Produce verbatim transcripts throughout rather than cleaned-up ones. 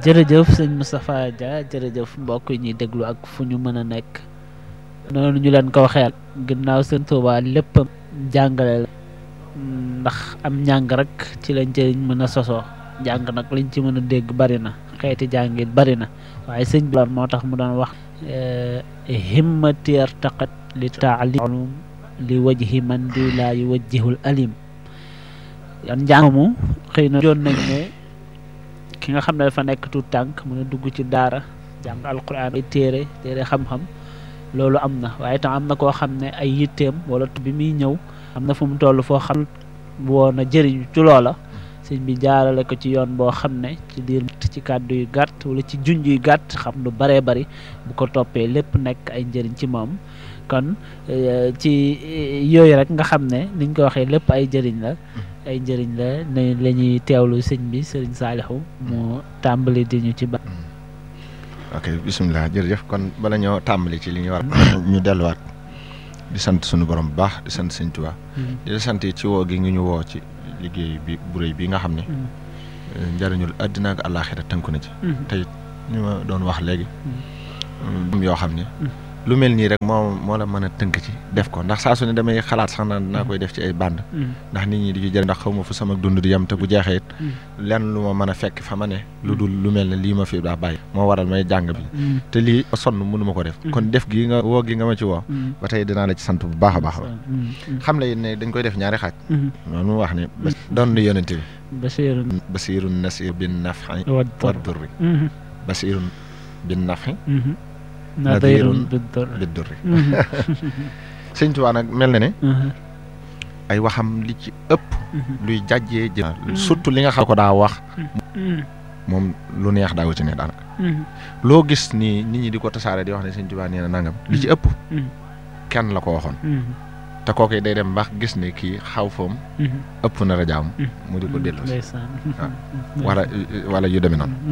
jërëjëf sëñ Moustapha Dia jërëjëf mbokk yi ñuy déglu ak fu ñu mën a nekk noonu ñu leen ko waxee ginnaaw sëñ Tuubaa léppam jàngale la ndax am njàng rek ci lañ ci mën a sosoo jàng nag liñ ci mën a dégg bari na xeeti jàngit bari na waaye sëñ bi moo tax mu doon wax himmati irtaqat li taalim li wajhi man di laa yuwajjihul alim yan njàng mu xëy na joon nañ ne ki nga xam ne dafa nekk tuut tànk mën a dugg ci daara jàng alquran ay téere téere xam-xam loolu am na waaye tam am na koo xam ne ay yitteem wala bi muy ñëw am na fu mu toll foo xam woon a jëriñu ci loola sëñ bi jaarale ko ci yoon boo xam ne ci diir ci kàddu yu gàtt wala ci junj yu gàtt xam lu baree bari bu ko toppee lépp nekk ay njëriñ ci moom kon ci yooyu rek nga xam ne niñ ko waxee lépp ay njëriñ la ay njëriñ la ne la ñuy teewlu sëñ bi sëriñ Saalihu moo tàmbali di ñu ci ba ok bisimilah jërëjëf kon bala ñoo tàmbali ci li ñu war ñu delluwaat di sant suñu borom bu baax di sant sëñ Tuubaa di la sant ci woo gi ngi ñu woo ci liggéey bi bu rëy bi nga xam ne njëriñul àddina ak àllaaxira tënku na ci te it ñu ma doon wax léegi yoo xam ne lu mel nii rek moo moo la mën a tënk ci def ko ndax saa su ne damay xalaat sax naan naa koy def ci ay band ndax nit ñi di ci jëriñ ndax xaw ma fu sama dund di yem te bu jeexee it lenn lu ma mën a fekk fa ma ne lu dul lu mel ne lii ma fi daa bàyyi moo waral may jàng bi te lii sonn mënu ma ko def kon def gi nga woo gi nga ma ci woo ba tey dinaa la ci sant bu baax a baax xam la it ne dañ koy def ñaari xaaj noonu mu wax ne doon nu yonente bi basirun basirun nasir bin naf'i wa durri basirun bin naf'i nadirun bid-durri sëñ Tuubaa nag mel na ne ay waxam li ci ëpp luy jàjjee jë surtout li nga xam ko daa wax moom lu neex daawu ci ne daanaka loo gis ni nit ñi di ko tasaare di wax ne sëñ Tuubaa nee na nangam li ci ëpp kenn la ko waxoon te kooku day dem baax gis ne kii xaw foom ëpp na rajaam mu di ko dellu wala wala yu demee noonu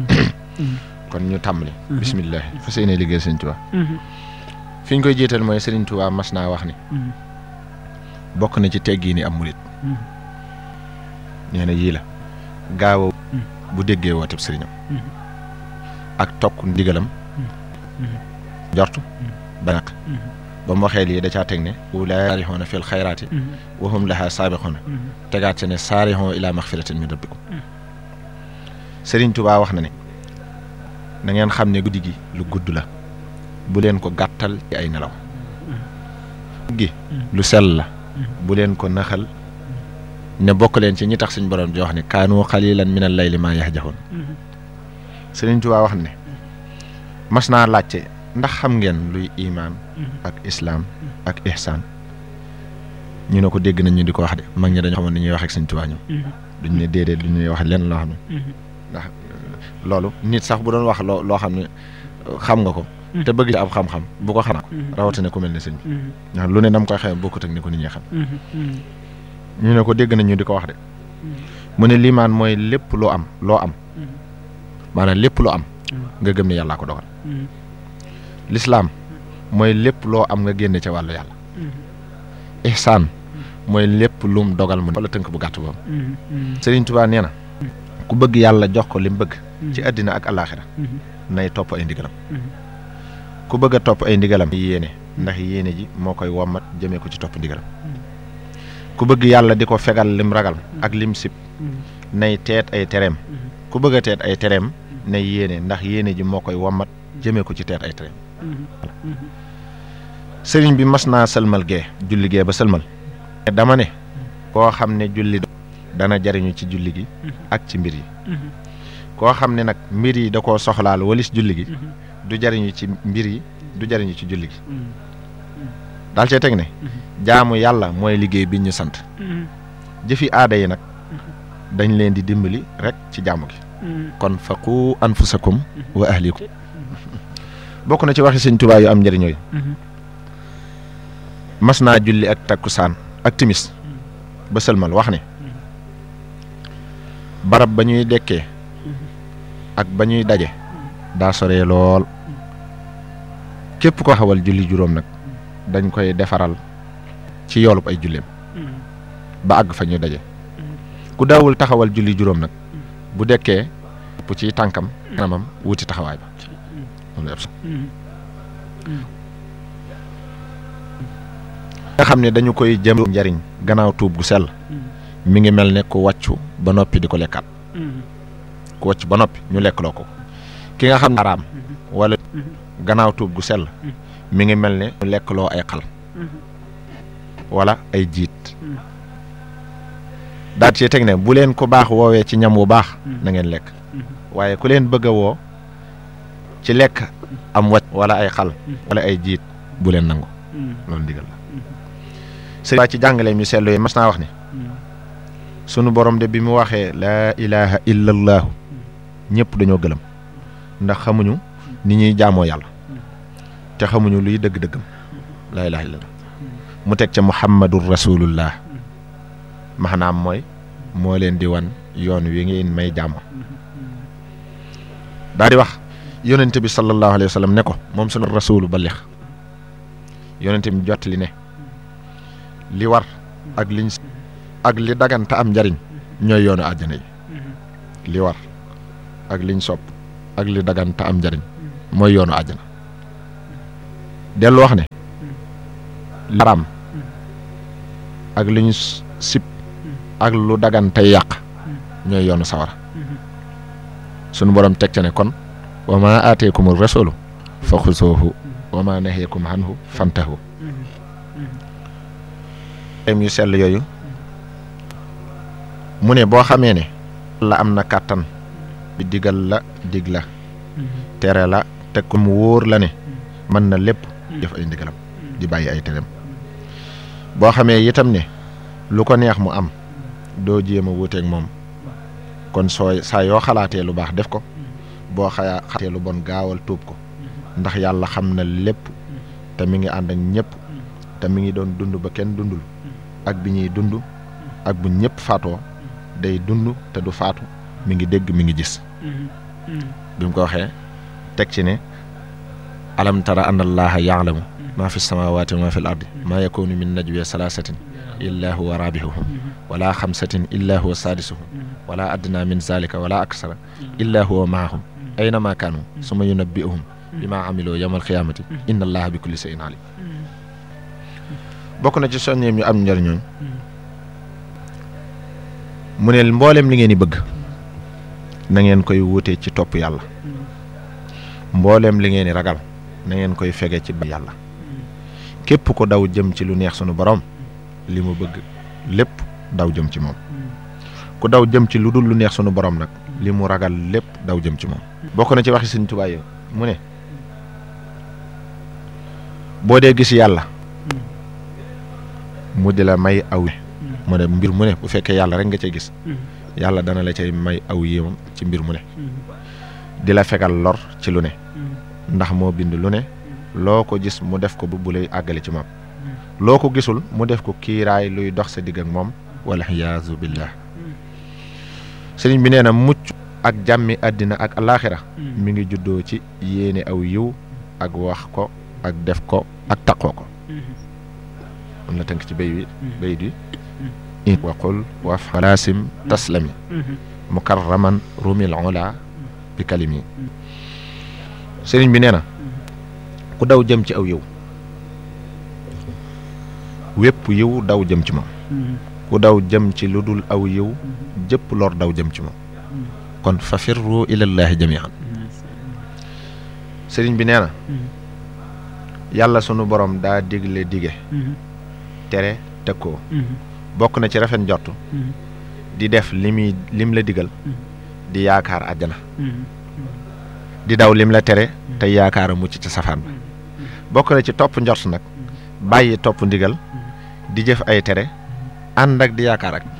kon ñu tàmbali bisimilah fas yéene liggéey sëriñ Tuubaa fi ñu koy jiital mooy sëriñ Tuubaa mas naa wax ni bokk na ci teggi ni am murit nee na yii la gaaw bu déggee wooteb sëriñam ak tokk ndigalam jortu banaq ba mu waxee lii da caa teg ne ulaaika saarixuuna fil xayraati wa hum lahaa saabixuuna tegaat ci ne saarixu ilaa maxfiratin min rabbikum sëriñ Tuubaa wax na ne na ngeen xam ne guddi gi lu gudd la bu leen ko gàttal ci ay nelaw gi lu sell la bu leen ko naxal ne bokk leen ci ñi tax suñ borom di wax ne kaanu xalilan min al layli maa yahjaxoon Sëriñ Tuubaa wax ne mas naa laajte ndax xam ngeen luy imaan ak islaam ak ihsaan ñu ne ko dégg nañ ñu di ko wax de mag ñi dañoo xamoon ni ñuy wax ak Sëriñ Tuubaa ñoom duñ ne déedéet duñ ne wax lenn loo xam ne ndax loolu nit sax bu doon wax loo loo xam ne xam nga ko te bëgg ci ab xam-xam bu ko xam rawatina ku mel ne sëñ bi ndax lu ne nam koy xamee bokkut ak ni ko nit ñi xam ñu ne ko dégg nañ ñu di ko wax de mu ne liimaan mooy lépp loo am loo am maanaam lépp loo am nga gëm ne yàllaa ko dogal lislaam mooy lépp loo am nga génne ca wàllu yàlla ihsaan mooy lépp lum dogal mu wala tënk bu gàtt boobu Sëriñ Tuubaa nee na ku bëgg yàlla jox ko li mu bëgg ci àddina ak alaaxira nay topp ay ndigalam ku bëgg a topp ay ndigalam yéene ndax yéene ji moo koy wommat jëmee ko ci topp ndigalam ku bëgg yàlla di ko fegal lim ragal ak lim sib nay teet ay tereem ku bëgg a teet ay tereem nay yéene ndax yéene ji moo koy wommat jëmee ko ci teet ay tereem sëriñ bi mas naa sëlmal gee julli gee ba sëlmal dama ne koo xam ne julli dana jariñu ci julli gi ak ci mbir yi koo xam ne nag mbir yi da koo soxlaal walis julli gi du jariñu ci mbir yi du jariñu ci julli gi daal cee teg ne jaamu yàlla mooy liggéey bi ñu sant jëfi aada yi nag dañ leen di dimbali rek ci jaamu gi kon faqu anfusakum wa ahlikum bokk na ci waxi Sëñ Tuubaa yu am njëriñ yooyu mas naa julli ak takkusaan ak timis ba sëlmal wax ne barab ba ñuy dekkee ak ba ñuy daje daa soree lool képp ko xawal julli juróom nag dañ koy defaral ci yoolub ay julleem ba àgg fa ñuy daje ku daawul taxawal julli juróom nag bu dekkee pour ci tànkam kanamam wuti taxawaay ba loolu yëpp nga xam ne dañu koy jëm njariñ gannaaw tuub gu sell mi ngi mel ne ku wàccu ba noppi di ko lekkaat ku wàcc ba noppi ñu lekkloo ko ki nga xam ne araam wala gannaaw tuub gu sell mi ngi mel ne ñu lekkloo ay xal wala ay jiit daat ci teg ne bu leen ku baax woowee ci ñam wu baax na ngeen lekk waaye ku leen bëgg a woo ci lekk am wàcc wala ay xal wala ay jiit bu leen nangu loolu ndigal la sëriñ ci jàngale mi seetlu yi mas naa wax ne sunu borom de bi mu waxee laa ilaha illa allaahu ñëpp dañoo gëlëm ndax xamuñu ni ñuy jaamoo yàlla te xamuñu luy dëgg-dëggam laa ilaha illa allah mu teg ca muhammadur rasulullah maanaam mooy moo leen di wan yoon wi ngeen may jaamoo daal di wax yonente bi sallallahu alayhi wa sallam ne ko moom sunu rasulu balix yonente bi jottali ne li war ak liñ ak li daganta am njariñ ñooy yoonu àjjana yi li war ak liñ sopp ak li daganta am njariñ mooy yoonu àjjana dellu wax ne li haram ak liñ sib ak lu dagantay yàq ñooy yoonu sawara sunu borom teg ca ne kon wa ma aateekumur rasulu fa xuzuuhu wa ma naheekum anhu fantahu em yu sell yooyu mu ne boo xamee ne la am na kàttan bi digal la dig la tere la teg ko mu wóor la ne mën na lépp def ay ndigalam di bàyyi ay tereem boo xamee itam ne lu ko neex mu am doo jéem a wuuteeg moom kon soo saa yoo xalaatee lu baax def ko boo xayaa xalaatee lu bon gaawal tuub ko ndax yàlla xam na lépp te mi ngi ànd ak ñëpp te mi ngi doon dund ba kenn dundul ak bi ñuy dund ak bu ñëpp faatoo day dund te du faatu mi ngi dégg mi ngi gis bi mu ko waxee teg ci ne alam tara anna allaha yaalamu maa fi samawati wa maa fi l ardi maa yakunu min najwa salaasatin illa huwa rabihuhum wala xamsatin illa huwa saadisuhum wala adna min zalika wala aksara illa huwa maahum aynama kaanu suma yunabbi'uhum bima amiloo yawmal xiyaamati inna allaha bi kulli shay'in alim bokk na ci soññeem yu am njëriñoon mu ne mboolem li ngeen di bëgg na ngeen koy wutee ci topp yàlla mboolem li ngeen di ragal na ngeen koy fege ci ba yàlla képp ko daw jëm ci lu neex sunu borom li mu bëgg lépp daw jëm ci moom ku daw jëm ci lu dul lu neex sunu borom nag li mu ragal lépp daw jëm ci moom bokk na ci waxi Sëriñ Tuubaa mu ne boo dee gis yàlla mu di la may aw mu ne mbir mu ne bu fekkee yàlla rek nga cay gis yàlla dana la cay may aw yéemam ci mbir mu ne di la fegal lor ci lu ne ndax moo bind lu ne loo ko gis mu def ko bu lay àggale ci moom loo ko gisul mu def ko kiiraay luy dox sa digg ak moom wala iyaazu billah sëriñ bi nee na mucc ak jàmmi àddina ak alaaxira mi ngi juddoo ci yéene aw yiw ak wax ko ak def ko ak taqoo ko am na tënk ci bay wi bay di it waqul wa falaasim taslami mukarraman rumil ola bi kalimi sëriñ bi nee na ku daw jëm ci aw yiw wépp yiw daw jëm ci moom ku daw jëm ci lu dul aw yiw jëpp lor daw jëm ci moom kon fa firru ilallahi jamian sëriñ bi nee na yàlla sunu borom daa digle dige tere teg ko bokk na ci rafet njort di def li muy lim la digal di yaakaar àjjana di daw lim la tere te yaakaar a mucc ci safaan ba bokk na ci topp njort nag bàyyi topp ndigal di jëf ay tere ànd ak di yaakaar ak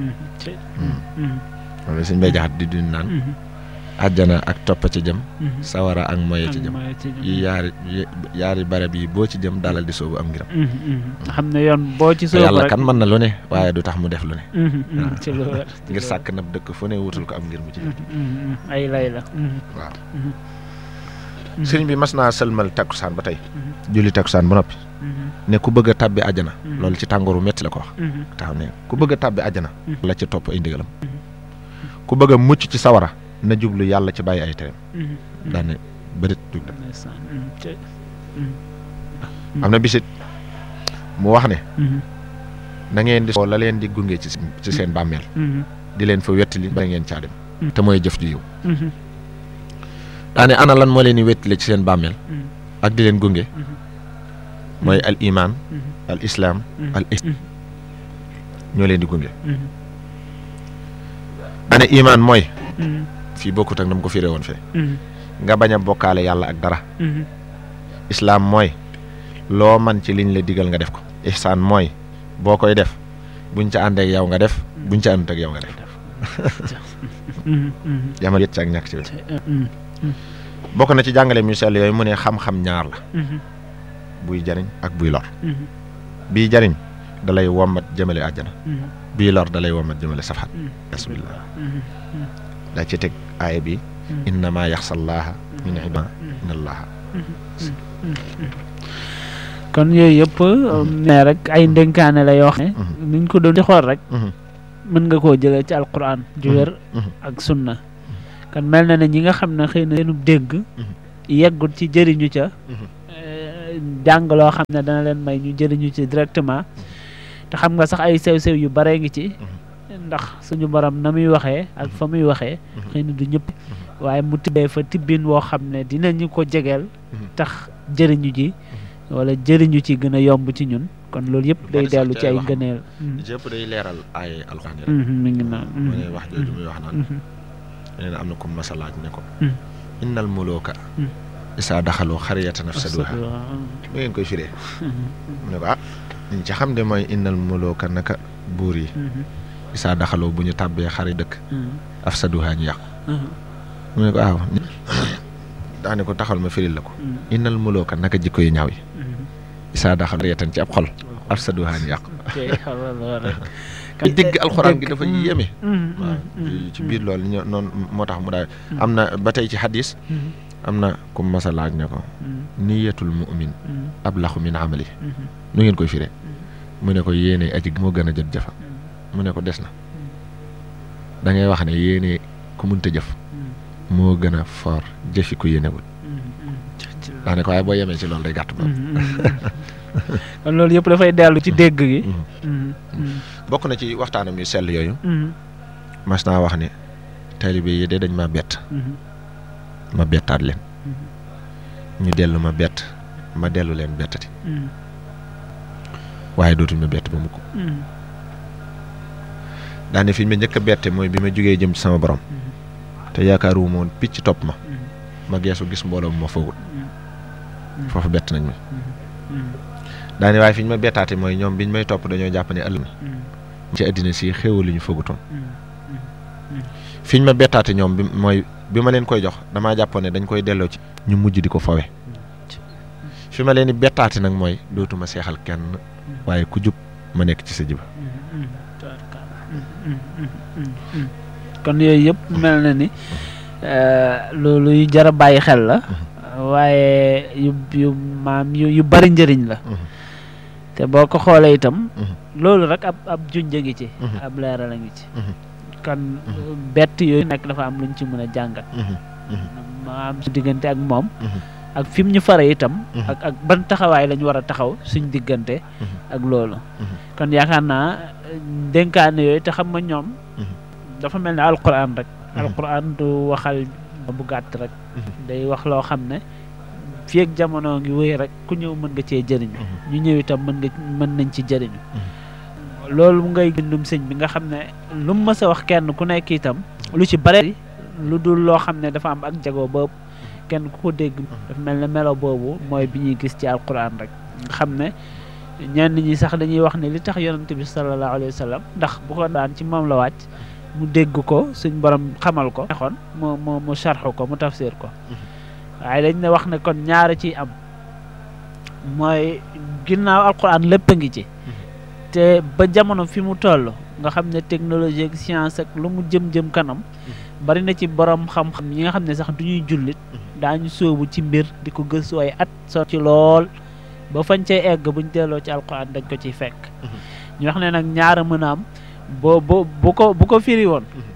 moom la suñ bay jaxat di dund naan àjjana ak topp ci jëm sawara ak moye ci jëm yi yaari yaari barab yi boo ci jëm dalal di soobu am ngiram xam ne yoon boo ci soobu yàlla kan mën na lu ne waaye du tax mu def lu ne ci lu wér ngir sàkk nab dëkk fu ne wutul ko am ngir mu ci jëm ay lay la waaw sëriñ bi mas naa sëlmal takkusaan ba tey julli takkusaan ba noppi ne ku bëgg a tàbbi àjjana loolu ci tàngooru metti la ko wax taxaw ne ku bëgg a tàbbi àjjana la ci topp ay ndigalam ku bëgg a mucc ci sawara na jublu yàlla ci bàyyi ay tereem daane bërit jug dem am na bisit mu wax ne na ngeen di soo la leen di gunge ci ci seen bàmmeel di leen fa wettali ba ngeen caa dem te mooy jëf ju yiw daane ana lan moo leen di wettali ci seen bàmmeel ak di leen gunge mooy al iman al islam al islam ñoo leen di gunge daane iman mooy fii bokkut ak na mu ko firee woon fee nga bañ a bokkaale yàlla ak dara islam mooy loo man ci liñ la digal nga def ko ihsaan mooy boo koy def buñ ca ànd ak yow nga def buñ ca ànd ak yow nga def yamal yët ci ak ñàkk ci wet bokk na ci jàngale mu sell yooyu mu ne xam-xam ñaar la buy jariñ ak buy lor bii jariñ dalay wommat jëmale àjjana bii lor dalay wommat jëmale safaan bismillah daa ci teg aaya bi innama yaxsallaaha min ibaa innallaha kon yooyu yëpp ne rek ay ndénkaane la yoo xam ne niñ ko doon di xool rek mën nga koo jëlee ci alquran ju wér ak sunna kon mel na ne ñi nga xam ne xëy na seenu dégg yeggul ci jëriñu ca jàng loo xam ne dana leen may ñu jëriñu ci directement te xam nga sax ay sew-sew yu bare ngi ci ndax suñu borom na muy waxee ak fa muy waxee xëy na du ñëpp waaye mu tibbee fa tibbin woo xam ne dinañu ko jegeel tax jëriñu ji wala jëriñu ci gën a yomb ci ñun kon loolu yëpp day dellu ci ay ngëneel yëpp day leeral ay alxuraan rek mi ngi naan mu ne wax jooju muy wax naan nee na am na ko masalaaj ne ko innal muluka isaa daxaloo xariyatan afsaduha mu ngeen koy firee mu ne ko ah liñ ci xam de mooy innal muluka naka buur yi isaa daxaloo bu ñu tàbbee xari dëkk afsaduha ñu yàqu mu ne ko waaw daane ko taxal ma firil la ko innal muluka naka jikko yu ñaaw yi isaa daxaloo xariyatan ci ab xol afsaduha ñu yàqu dégg alxuraan gi dafa yéeme waaw ci biir loolu ñoo noonu moo tax mu daal am na ba tey ci xadis am na comme masalaaj ne ko niyatul mu'min ablaxu min amali nu ngeen koy firee mu ne ko yéene aji moo gën a jot jëfa mu ne ko des na da ngay wax ne yéene ku munta jëf moo gën a fort jëfi ku yéenewul daa ne ko waaye boo yemee ci loolu day gàtt ba kon loolu yëpp dafay dellu ci dégg gi bokk na ci waxtaanam yu sell yooyu mas naa wax ne taalibe yi de dañ ma bett ma bettaat leen ñu dellu ma bett ma dellu leen bettati waaye dootuñ ma bett ba mukk daane fi ma njëkk a bette mooy bi ma jógee jëm ci sama borom te yaakaaru ma woon picc topp ma ma geesu gis mbooloo ma foogul foofu bett nañ ma daane waaye fi ñu ma bettaate mooy ñoom biñ may topp dañoo jàpp ne ëllëg ci àddina si xéewal li ñu foogutoon fi ñu ma bettaate ñoom bi mooy bi ma leen koy jox damaa jàppoon ne dañ koy delloo ci ñu mujj di ko fawe fi ma leen di bettaate nag mooy dootuma seexal kenn waaye ku jub ma nekk ci sa jiba kon yooyu yëpp mel na ni loolu yu jar a bàyyi xel la waaye yu yu maam yu yu bari njëriñ la te boo ko xoolee itam loolu rek ab ab junj ngi ci ab leeral a ngi ci kan bett yooyu nekk dafa am luñ ci mën a jàngat maam su diggante ak moom ak fi mu ñu fare itam ak ak ban taxawaay lañu war a taxaw suñ diggante ak loolu kon yaakaar naa dénkaane yooyu te xam nga ñoom dafa mel ne alquran rek alquran du waxal bu gàtt rek day wax loo xam ne fii ak jamono ngi wéy rek ku ñëw mën nga cee jëriñu ñu ñëw itam mën nga mën nañ ci jëriñu loolu ngay bindum sëñ bi nga xam ne lu mu mës a wax kenn ku nekk itam lu ci bare lu dul loo xam ne dafa am ak jago ba kenn ku ko dégg dafa mel ne melo boobu mooy bi ñuy gis ci alquran rek nga xam ne ñenn ñi sax dañuy wax ne li tax yonante bi sallallahu alayhi wa sallam ndax bu ko daan ci moom la wàcc mu dégg ko suñ borom xamal ko xon mu mu mu sharxu ko mu tafsir ko waaye dañ ne wax ne kon ñaara ciy am mooy ginnaaw alquran lépp a ngi ci te ba jamono fi mu toll nga xam ne technologie ak science ak lu mu jëm-jëm kanam bari na ci borom xam-xam ñi nga xam ne sax du ñuy jullit daañu sóobu ci mbir di ko gëstu ay at so ci lool ba fañ cay egg buñ delloo ci alquran dañ ko ciy fekk ñu wax ne nag ñaara mën a am boo bo bu ko bu ko firi woon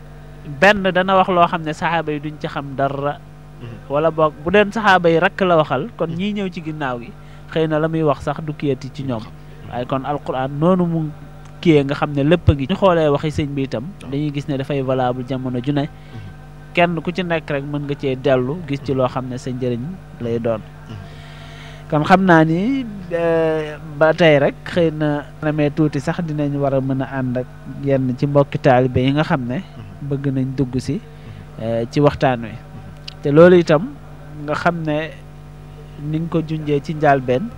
benn dana wax loo xam ne saxaaba yi duñ ci xam dara wala boog bu deen saxaaba yi rakk la waxal kon ñii ñëw ci ginnaaw gi xëy na la muy wax sax du kiyati ci ñoom waaye kon alquran noonu mu kiyee nga xam ne lépp a ngi ñu xoolee waxi sëñ bi itam dañuy gis ne dafay valable jamono ju ne kenn ku ci nekk rek mën nga cee dellu gis ci loo xam ne sa njëriñ lay doon kon xam naa ni ba tey rek xëy na namee tuuti sax dinañ war a mën a ànd ak yenn ci mbokki taalibe yi nga xam ne bëgg nañ dugg si ci waxtaan wi te loolu itam nga xam ne ni nga ko junjee ci njàlbeen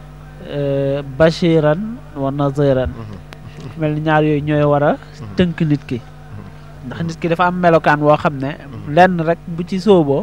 bashiran wa naziran mel ni ñaar yooyu ñooy war a tënk nit ki ndax nit ki dafa am melokaan woo xam ne lenn rek bu ci sóoboo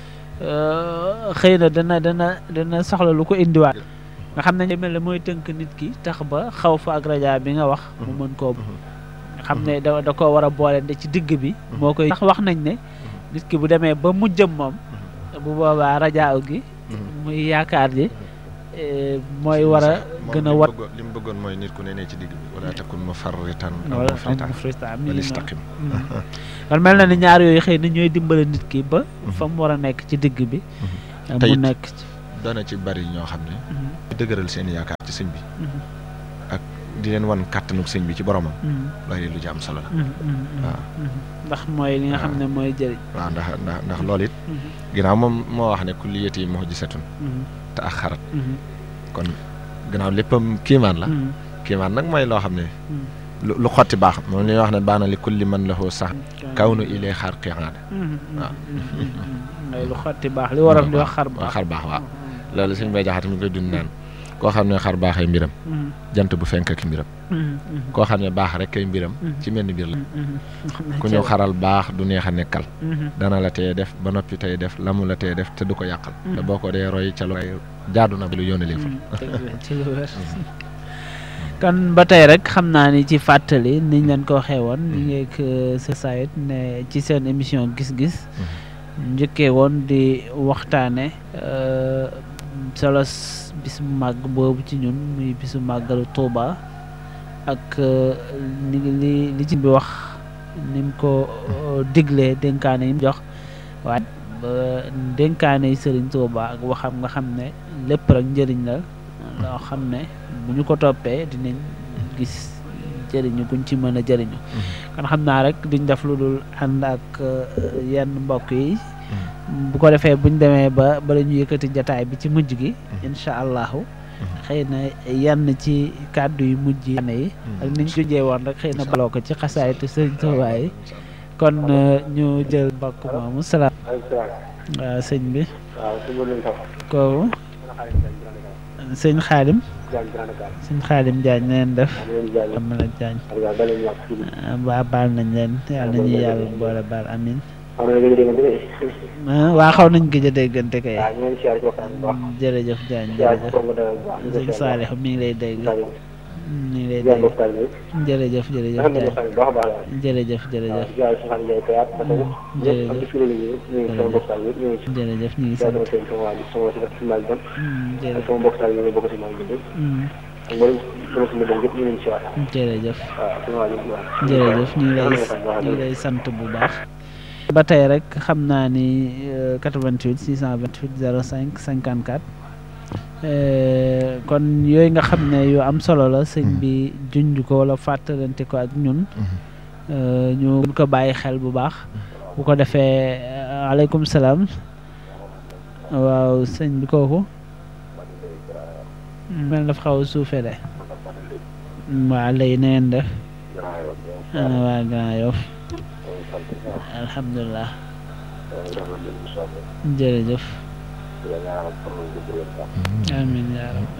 xëy na dana dana dana soxla lu ko indiwaat nga xam ne mel ne mooy tënk nit ki tax ba xaw fa ak rajaa bi nga wax mu mën koo nga xam ne da da koo war a boole de ci digg bi moo koy tax wax nañ ne nit ki bu demee ba mujjëm moom bu boobaa rajaa gi muy yaakaar ji mooy war a gën a wat li mu bëggoon mooy nit ku ne ne ci digg bi wala takun mufarritan wala mufritan wala istaqim kon mel na ni ñaar yooyu xëy na ñooy dimbale nit ki ba fa mu war a nekk ci digg bi mu nekk ci dana ci bari ñoo xam ne dëgëral seen yaakaar ci sëñ bi ak di leen wan kàttanuk sëñ bi ci boromam loolu lu ci am solo la waaw ndax mooy li nga xam ne mooy jëriñ waaw ndax ndax ndax loolu it ginnaaw moom moo wax ne kulliyati mu'jizatun te ak xarat kon gannaaw léppam kiimaan la kiimaan nag mooy loo xam ne lu xotti baax moom li ñuy wax ne baana li kulli man lahu sax kaw nu ilee xar qiaada waaw mooy lu xotti baax li waral di wax xar baax xar baax waaw loolu suñ bay jaxate mi koy dund naan koo xam ne xar baaxay mbiram jant bu fenk ak mbiram koo xam ne baax rek kay mbiram ci mel ni mbir la ku ñëw xaral baax du neex a nekkal dana la teye def ba noppi tey def la mu la teye def te du ko yàqal te boo ko dee roy ca lu jaadu na lu yónne leen fa kon ba tey rek xam naa ni ci fàttali niñ leen ko waxee woon ñu ngi ak Sayid ne ci seen émission gis-gis njëkkee woon di waxtaane solos bis bu màgg boobu ci ñun muy bisu màggalu Tuuba ak li li li ci bi wax ni mu ko diglee dénkaane yi mu jox waaye dénkaane yi Sëriñ Tuuba ak waxam nga xam ne lépp rek njëriñ la loo xam ne bu ñu ko toppee dinañ gis jëriñu kuñ ci mën a jëriñu kon xam naa rek duñ def lu dul ànd ak yenn mbokk yi bu ko defee buñ demee ba ba la ñu yëkkati jataay bi ci mujj gi incha allahu xëy na yenn ci kàddu yu mujj yi ak niñ ko jee woon rek xëy na baloo ko ci xasaayitu Sëriñ Tuubaa yi kon ñu jël mbokk moomu salaam waaw sëñ bi kooku sëñ Xaadim sëñ Xaadim Jaañ na leen def am na Jaañ waa baal nañ leen yàlla nañu yàlla boole baal amin waa xaw nañ gëj a déggante kay jërëjëf Jaañ jërëjëf sëñ Saalix mi ngi lay dégg mi ngi lay dégg jërëjëf jërëjëf jërëjëf jërëjëf jërëjëf ñu ngi sant jërëjëf jërëjëf ñu ngi lay ñu ngi lay sant bu baax ba tey rek xam naa ni quatre-vingt-huit six cent vingt-huit zéro cinq cinquante-quatre kon yooyu nga xam ne yu am solo la sëñ bi junj ko wala fàttalante ko ak ñun ñu gën ko bàyyi xel bu baax bu ko defee aleykum salaam waaw sëñ bi kooku mel dafa xaw a suufee de waa lay na ngeen def ana waa Grand Yoff alhamdulilah jërëjëf amiin yaa rabbi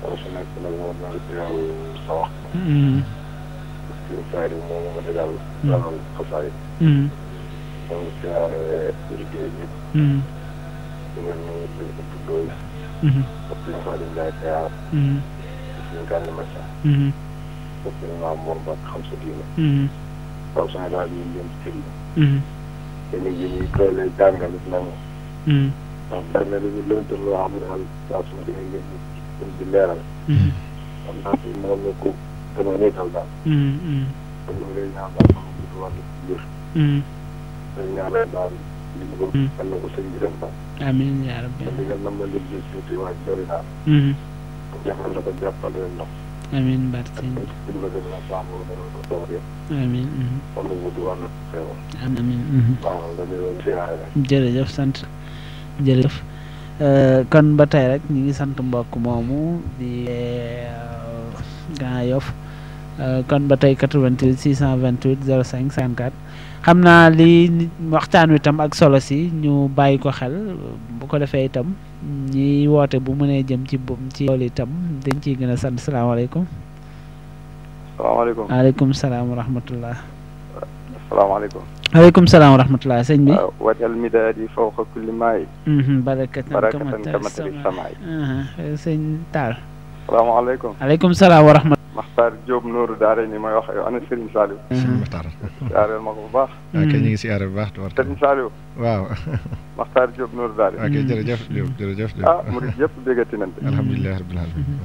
ndax bari na lu ñu lëntal loo xam ne daal saa su ma di ngeen gën di leeral. xam naa fi moom la ko gën a nekkal daal. kon loolu lay ñaan daal moom la ko wàllu wér. dañ ñaanal daal li mu bëgg yal na ko sëñ bi def daal amiin yaa rabbi li nga nam na lim bi suuti waa jori daal jàppal na ko jàppal leen ndox amiin barke sëñ bi dim la gën a sàmm dana ko door yëpp amiin kon na gudd wàll xeewal amiin waaw nga doon siyaare jërëjëf sant jërëjëf kon ba tey rek ñu ngi sant mbokk moomu di Grand Yoff kon ba tey quatre-vingt-huit six cent vingt-huit zéro cinq cinquante-quatre xam naa li waxtaan wi tam ak solo si ñu bàyyi ko xel bu ko defee itam ñi woote bu mënee jëm ci ci loolu itam dañ ciy gën a sant salaamaaleykum. salaamaaleykum waaleykum salaam wa rahmatullah. salaamaaleykum. waaleykum salaam wa rahmatullah sëñ bi. wajal midaadi fawqa kulli maay. barakatan barakatan kamatari samaay. sëñ Tall. salaamaaleykum. waaleykum salaam wa rahmatullah. Maxtaar Diop Nooru Daara ni may wax yow ana Serigne Saliou. Serigne Maxtaar. siyaareel ma ko bu baax. ok ñu ngi siyaare bu baax. Serigne Saliou. waaw. Maxtaar Diop Nooru Daara. ok jërëjëf Diop jërëjëf Diop. ah murid yëpp déggati nañ. alhamdulilah rabbil alamin.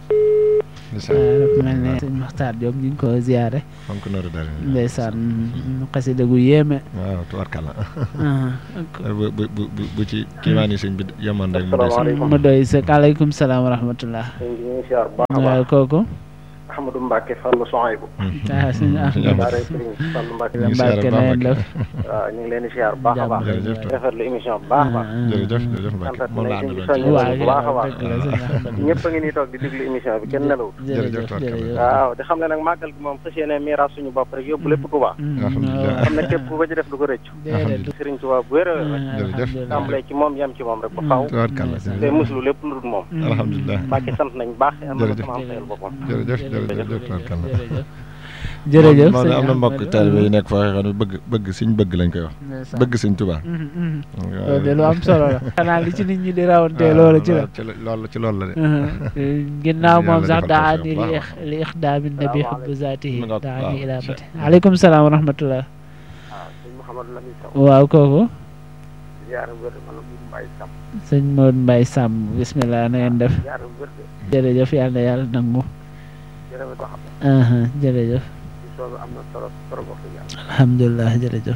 mel ne sëñ Maxtaar Diop ñu ngi ko ziyaare. fonk Nooru Daara. ndeysaan xasida gu yéeme. waaw tubarkalla. bu bu bu bu ci kiimaani sëñ bi yemoon rek. asalaamaaleykum mu doy sëkk aleykum salaam wa rahmatullah. waaw kooku. Ahmadou Mbacke Fallou Sohaybou. ah sëñ Ahmadou Daara Serigne Fallou Mbacke. ñu ngi siyaar bu baax Mbacke. waaw ñu ngi leen di siyaar bu baax a baax. jërëjëf rafetlu émission bu baax a baax. jërëjëf jërëjëf Mbacke moom la àndaloon ci bu baax a baax. waaw ñëpp a ngi nii toog di déglu émission bi kenn nelawul. jërëjëf jërëjëf waaw di xam ne nag màggal gi moom fas yéene miiraas suñu bopp rek yóbbu lépp Touba. alhamdulilah xam ne képp ku ko ci def du ko rëccu. déedéet Serigne Touba bu wér a wér rek. jërëjëf tàmbalee ci moom yem ci moom rek ba faaw. tubarkalla te muslu lépp lu dul moom. alhamdulilah Mbacke sant nañ baax. jërëjëf am na sama boppam. jërëjëf jërëjëf tubarkalla. jërëjëf moom am na mbokk taalibe yi nekk foo xam ne bëgg bëgg suñ bëgg lañ koy wax. bëgg suñ Tuubaa. loolu de lu am solo la. xanaa li ci nit ñi di rawantee loolu ci la. ci loolu ci loolu la de. ginnaaw moom sax daa ni li li ixdaami nabi xubbu zaatihi daa ni ilaa mati. aleykum salaam wa rahmatullah. waaw kooku. sëñ Modou Mbaye Samb bismillah na ngeen def. jërëjëf yàlla na yàlla nangu. jërëjëf. alhamdulilah jërëjëf.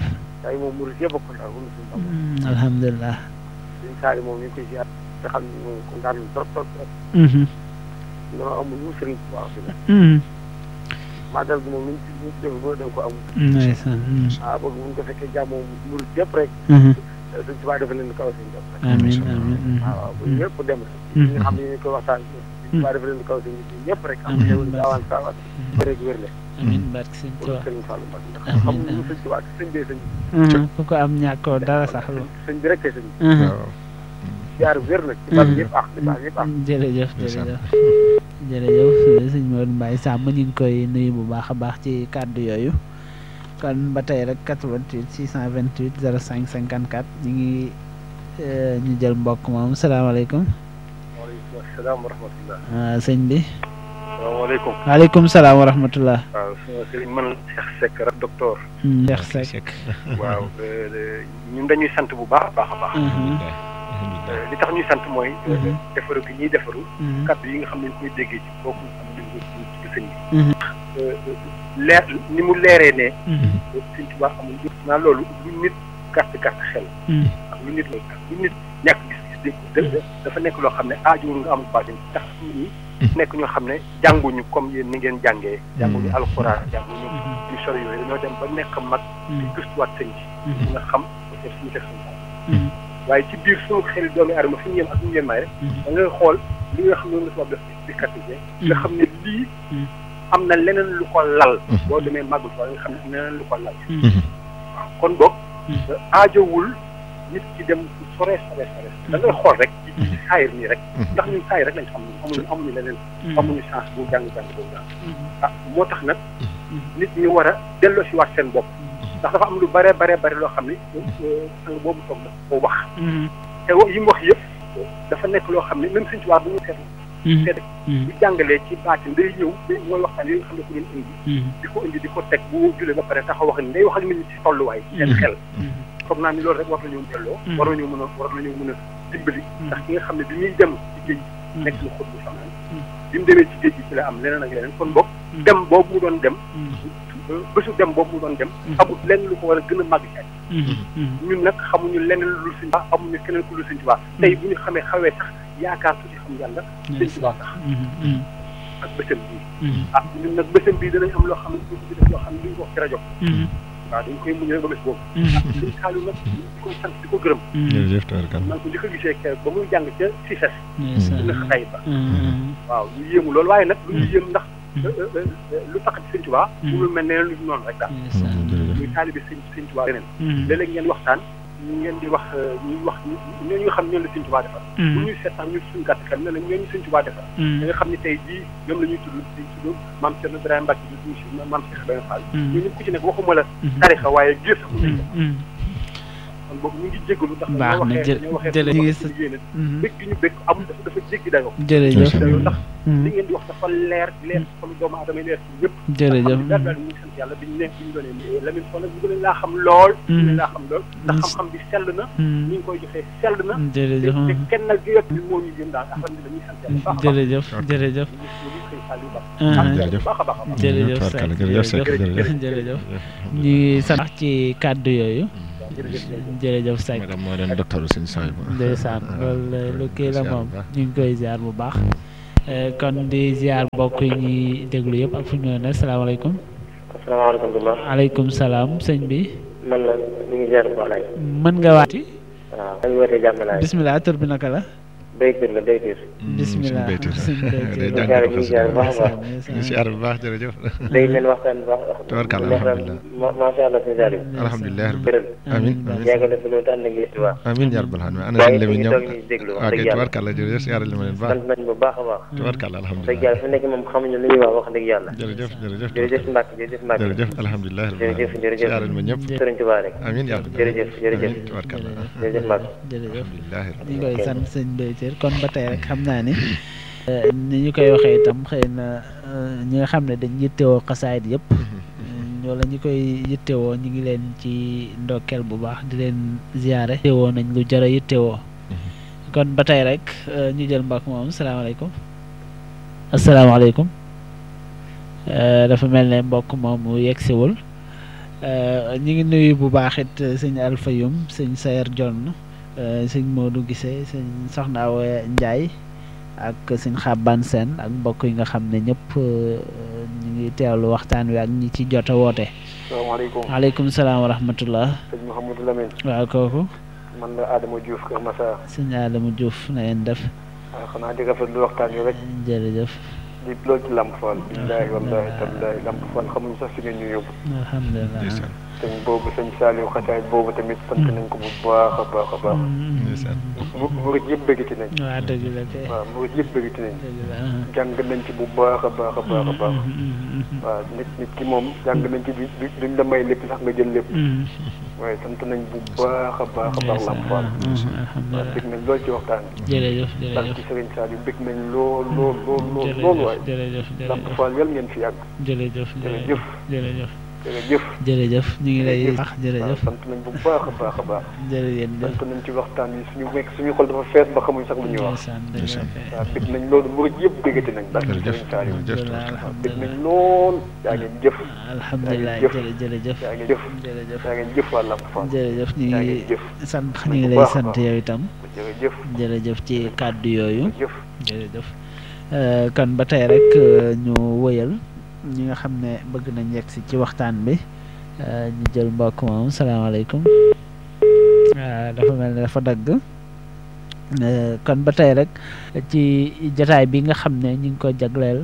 alhamdulilah. màggal gi moom ni ñu ci def boo da nga ko amul. ndeysaan. ah bëgg bu ñu ko fekkee jàmm moom murid yëpp rek. suñ tubaab dafa leen di kaw seen bopp rek. amiin amiin. waaw bu ñëpp dem rek. ñi nga xam ne ñu koy waxtaan suñ tubaab dafa leen di kaw seen ñëpp rek. am na xewul gaawaan saawat rek wér le. amiin barke sëñ Tuubaa. sëriñ Fallou Mbacke ndax xam nga sëñ Tuubaa sëñ bee sëñ bi. ku ko am ñàkkoo dara sax lu. sëñ bi rek kay sëñ bi. waaw. jaar wér nag. ci bal yëpp ak ci bal yëpp ak. jërëjëf jërëjëf. jërëjëf sëñ Modou Mbaye Samb ñu ngi koy nuyu bu baax a baax ci kàddu yooyu kon ba tey rek quatre-vingt-huit six cent vingt-huit zéro cinq cinquante-quatre ñu ngi ñu jël mbokk moom salaamaaleykum. waaleykum salaam wa rahmatulah. waaw sëñ bi. salaamaaleykum. waaleykum salaam wa rahmatulah. waaw sëriñ man Cheikh Seck rek docteur. Cheikh Seck. waaw ñun dañuy sant bu baax a baax a baax. li tax ñuy sant mooy. defaru gi ñuy defaru. kàddu yi nga xam ne ñu koy déggee ci kooku am nañu ko ci sëñ bi. leer ni mu leeree ne. sëñ Tuubaa amul yëpp naa loolu lu nit gàtt gàtt xel. ak lu nit lu nit ñàkk gis-gis dégg dafa nekk loo xam ne aajowul nga am baatin tax nit ñi nekk ñoo xam ne jànguñu comme yéen ni ngeen jàngee. jànguñu alxuraan jànguñu ñu sori yooyu dañoo dem ba nekk mag. di gëstuwaat sëñ bi. nga xam peut-être suñu teg sëñ waaye ci biir suñu xel doomi aadama fi ñu yem ak ñu yem may rek da ngay xool li nga xam ne la tubaab def explicatif nga xam ne lii am na leneen lu ko lal boo demee màggul wala nga xam ne am na leneen lu ko lal waaw kon boog aajowul nit ki dem sore sore sore da ngay xool rek ci saayir nii rek ndax ñun saayir rek lañ xam amuñu amuñu leneen amuñu chance bu jàng jàng boobu daal ah moo tax nag nit ñi war a delloo si waat seen bopp ndax dafa am lu bare bare bare loo xam ne sang boobu toog na ko wax te yi mu wax yëpp dafa nekk loo xam ne même suñ ci waa bu ñu seetlu seet bu jàngalee ci baatin day ñëw mooy waxtaan yi nga xam ne ko doon indi di ko indi di ko teg bu julee ba pare taxaw wax ni day wax ak nit ñi ci tolluwaay seen xel foog naa ni loolu rek war nañu delloo war nañu mën a war nañu mën a dimbali ndax ki nga xam ne bi muy dem ci géej gi nekk na xut bu samaan bi mu demee ci géej gi ci la am leneen ak leneen kon boog dem boobu mu doon dem bésu dem boobu mu doon dem amul lenn lu ko war a gën a màgg ci at ñun nag xamuñu lenn lu dul Sëñ Tuubaa amuñu keneen ku dul Sëñ Tuubaa tey bu ñu xamee xawee sax yaakaar tuuti xam yàlla Sëñ Tuubaa tax ak bésam bii ah ñun nag bésam bii danañ am loo xam ne ñu ko def loo xam ne duñ ko wax ci rajo waaw dañ koy muñ rek ba bés boobu ah Sëñ Saliou nag di koy sant di ko gërëm jërëjëf tabarkalla man ko di ko gisee keroog ba muy jàng ca C I S dina xay ba waaw ñu yéemu loolu waaye nag lu ñu yéem ndax lu tax ci Sëñ Tuubaa mënul mel ne lu noonu rek daal muy taalibe Sëñ Sëñ Tuubaa leneen léeg-léeg ngeen waxtaan ñu ngeen di wax ñu wax ñooñu nga xam ñoom la Sëñ Tuubaa defar bu ñuy seet sax ñu suñu gàtt xel ne la ñooñu Sëñ Tuubaa defar da nga xam ne tey jii ñoom la ñuy tudd dañ tudd maam Cerno Ibrahima Mbacke bi ñu maam Cheikh Ibrahima Fall ñu ñëpp ku ci nekk waxuma la tarixa waaye gée sax kon boobu ñu ngi jégalu ndax baax na jë jërëjëf ñu ngi sa bëgg gi ñu bëgg amul dafa dafa jéggi dayoo jërëjëf dayoo ndax li ngeen di wax dafa leer leer ci xolu doomu aadama leer ci ñëpp jërëjëf daal daal ñu ngi sant yàlla biñu nekk biñu doonee Lamine Fon nag ñu gën laa xam lool ñu gën laa xam lool ndax xam-xam bi sell na ñu ngi koy joxee sell na jërëjëf te kenn nag gi yot bi moo ñu jëm daal affaire bi dañuy sant yàlla baax jërëjëf jërëjëf jërëjëf baax a baax jërëjëf jërëjëf jërëjëf ñu ngi sant ci kàddu yooyu jërëjëf Seck madame moo doon docteur Sëñ Saliou ndeysaan loolu lu kii la moom ñu ngi koy ziar bu baax kon di ziar mbokk yi ñuy déglu yëpp ak fu ñu ne salaamaaleykum asalaamaaleykum aleykum salaam sëñ bi man la ñu ngi ziar bu baax mën nga waati waaw dañu wootee jàmmalaay bismillah tur bi naka la béykat la béykat bismillah ñu ziar bu baax jërëjëf day leen waxtaan bu baax tabarkalla alhamdulilah macha allah sëñ Saliou alhamdulilah amiin yàggal na fi loolu ànd ak yéen waaw amiin yaa rabbal aalamiin ana seen lemi ñoom ok tabarkalla jërëjëf siyaare li ma leen baax sant nañ bu baax a baax tabarkalla alhamdulilah dëgg yàlla fu nekk moom xamuñu li ñuy wax wax dëgg yàlla jërëjëf jërëjëf jërëjëf Mbacke jërëjëf Mbacke jërëjëf alhamdulilah jërëjëf jërëjëf siyaare ma ñëpp sëriñ Tuubaa rek amiin yaa rabbal jërëjëf jërëjëf tabarkalla jërëjëf Mbacke jërëjëf alhamdulilah ñu ngi koy sant sëñ Béytir kon ba tey rek xam naa ni ni ñu koy waxee itam xëy na ñi nga xam ne dañ yittewoo xasaayit yëpp wala ñi koy yittewoo ñu ngi leen ci ndokkeel bu baax di leen ziyaare yittewoo nañ lu jara yittewoo kon ba tey rek ñu jël mbokk moom salaamaaleykum asalaamaaleykum dafa mel ne mbokk moomu yegsiwul ñu ngi nuyu bu baax it sëñ Alfayum sëñ Sayer Jonn sëñ Modou Gissé sëñ Soxna Awa Ndiaye ak sëñ Xaban Sène ak mbokk yi nga xam ne ñëpp ñu ngi teewlu waxtaan wi ak ñi ci jot a woote. salaamaaleykum waaleykum salaam wa rahmatullah. sëñ Mouhamadou Lamine. waaw kooku. man la Adama Diouf Kër Massar. sëñ Adama Diouf na ngeen def. waaw xanaa di rafetlu waxtaan wi rek. jërëjëf. di loolu ci Lamp Fall. billaahi wallaahi tallaahi Lamp Fall xamuñu sax fi ngeen ñu yóbbu. alhamdulilah. sëñ boobu sëñ Saliou xasaay boobu tamit sant nañ ko bu baax a baax a baax. mu murit yëpp bëggati nañ. waaw dëgg la kay. waaw murit yëpp bëggati nañ. dëgg la. jàng nañ ci bu baax a baax a baax a baax. waaw nit nit ki moom jàng nañ ci du duñ la may lépp sax nga jël lépp. waaye sant nañ bu baax a baax a baax Lamp Fall. waaw bëgg nañ lool ci waxtaan bi. jërëjëf sant jërëjëf. ci Serigne Saliou bëgg nañ lool lool lool lool lool waaye. jërëjëf Lamp Fall yal ngeen fi yàgg. jërëjëf jërëjëf jërëjëf. jërëjëf. jërëjëf ñu ngi lay wax jërëjëf. sant nañ bu baax a baax a baax. jërëjëf. sant nañ ci waxtaan wi suñu nekk suñu xol dafa fees ba xamuñ sax lu ñuy wax. ndeysaan waaw bëgg nañ loolu murid yëpp bëggati nañ. jërëjëf Serigne Saliou alhamdulilah bëgg nañ lool. yaa ngeen jëf. alhamdulilah jëf. jërëjëf yaa ngeen jëf. jërëjëf yaa ngeen jëf waa Lamp Fall. jërëjëf ñu yaa ngi ngeen jëf. sant ñu ngi lay sant yow itam jërëjëf. jërëjëf ci kàddu yooyu jëf. jërëjëf kon ba tey rek ñu wëyal ñi nga xam ne bëgg nañ yegg si ci waxtaan bi ñu jël mbokk moom salaamaaleykum dafa mel ne dafa dagg kon ba tey rek ci jataay bi nga xam ne ñu ngi ko jagleel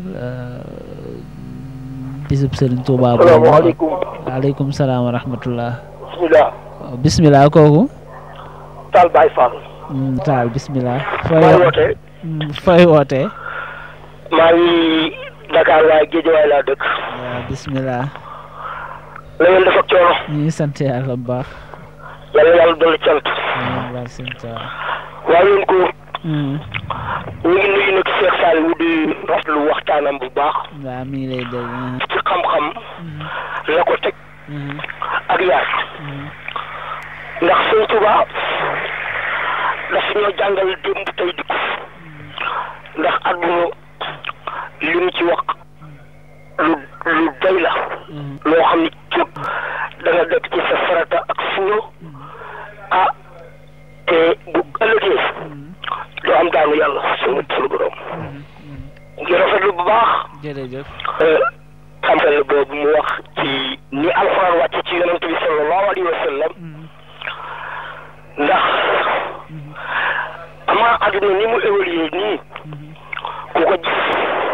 bisub Serigne Touba boobu. salaamaaleykum. waaleykum salaam wa rahmatullah. bisimilah. bisimilah kooku. Tall Baye Fall. Taal bisimilah. maa ngi wootee. fooy wootee. maa ngi Dakar waaye Guédiawaye laa dëkk. waaw bisimilah. la ngeen def ak coono. ñu ngi sant yàlla bu baax. yàlla yàlla dolli cant. amiin baal seen caa. waaye yéen ko. ñu ngi nuyu nag Cheikh Saliou di rafetlu waxtaanam bu baax. waaw mi ngi lay dégg. ci xam-xam. la ko teg. ak yaar. ndax Sëñ Tuubaa daf ñoo jàngal démb tey dikku. ndax àdduna li mu ci wax lu lu doy la loo xam ni képp da nga dëkk ci sa farata ak fuñu ah te bu ëllëgee doo am daanu yàlla suñu suñu borom ngi rafetlu bu baax jërëjëf xam xel boobu mu wax ci ni alxuraan wàcc ci yonent bi sallallahu alayhi wa sallam ndax ama àdduna ni mu évolué nii ku ko gis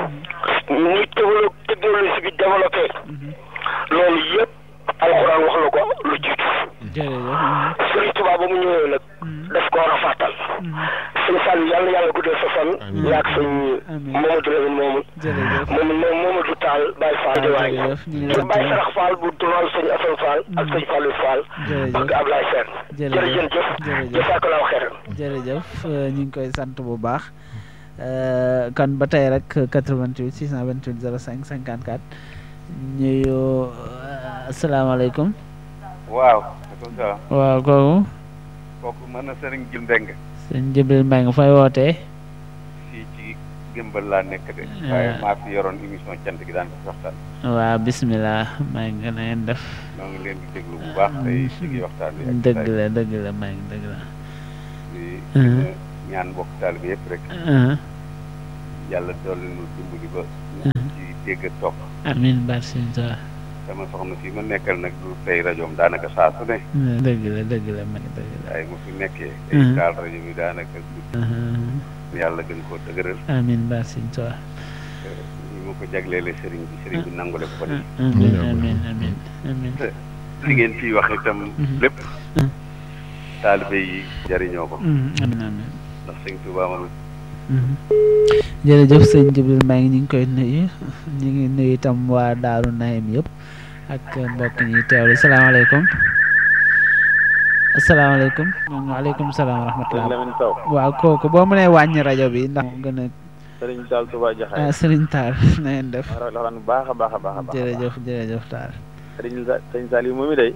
ni technologie bi développé loolu yëpp alxuraan wax na ko lu jiitu Sëriñ Tuubaa ba mu ñëwee nag daf ko rafaatal sëñ Sall yàlla yàlla guddal sa fan yaag sëñ Mamadou Lamine moomu moom moom Mamadou Tall Baye Fall di waay Baye Sarax Fall bu tural sëñ Assane Fall ak sëñ Fallou Fall ak Ablaye Sène jërëjëf jëf jëfaakalaaw xeeran jërëjëf ñu ngi koy sant bu baax kon ba tey rek quatre-vingt-huit six cent vingt-huit zéro cinq cinquante-quatre ñuyu asalaamaaleykum waaw waaw kooku kooku mën na Sëriñ Jil Mbeng sëñ Jibril Mbeng fay wootee fii ci Gëmbal laa nekk de waaye maa fi yoroon émission cant gi daan ko waxtaan waaw bismillah maa ngi gën a ngeen def ñoo ngi leen di déglu bu baax tey sigi waxtaan bi ak dëgg la dëgg la maa ngi dëgg la di ñaan mbokk taalibe bi yëpp rek yàlla dolli nu dimbali ba ci dégg ak topp amiin baar sëñ Tuubaa sama soxna fii ma nekkal nag du tey rajoom daanaka saa su ne dëgg la dëgg la mag dëgg la waaye mu fi nekkee ay taal rajo bi daanaka yàlla gën koo dëgëral amiin baar sëñ Tuubaa ñi ma ko jagleele sëriñ bi sëriñ bi nangule ko ko ni amiin amiin amiin amiin li ngeen ciy wax itam lépp taalibe yi jariñoo ko amiin amiin ndax sëñ Tuubaa moom jërëjëf sëñ Jibril maa ngi ñu ngi koy nuyu ñu ngi nuyu itam waa Daaru Naim yëpp ak mbokk ñi teewlu salaamaaleykum asalaamaaleykum waaleykum salaam wa rahmatulah waaw kooku boo mënee wàññi rajo bi ndax mu gën a Sëriñ Taal Touba Jaxaay ah Sëriñ Taal na ngeen def bu baax a baax a baax a baax jërëjëf jërëjëf Taal Sëriñ Sëriñ Saliou moom mi day